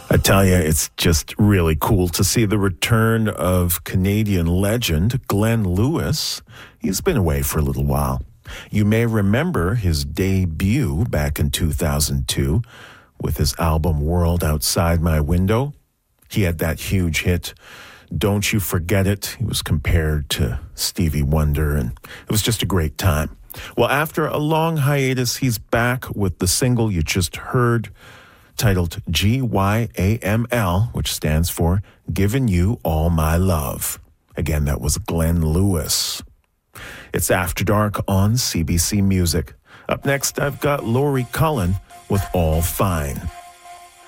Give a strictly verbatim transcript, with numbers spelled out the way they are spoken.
I tell you, it's just really cool to see the return of Canadian legend Glenn Lewis. He's been away for a little while. You may remember his debut back in two thousand two with his album World Outside My Window. He had that huge hit, Don't You Forget It. He was compared to Stevie Wonder, and it was just a great time. Well, after a long hiatus, he's back with the single you just heard, titled G Y A M L, which stands for Giving You All My Love. Again, that was Glenn Lewis. It's After Dark on C B C Music. Up next, I've got Laurie Cullen with All Fine.